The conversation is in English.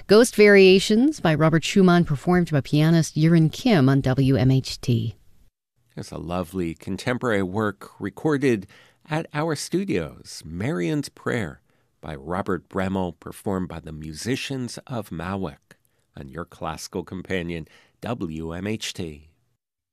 Ghost Variations by Robert Schumann, performed by pianist Yurin Kim on WMHT. There's a lovely contemporary work recorded at our studios, Marion's Prayer by Robert Bremmel, performed by the musicians of Mauick on your classical companion, WMHT.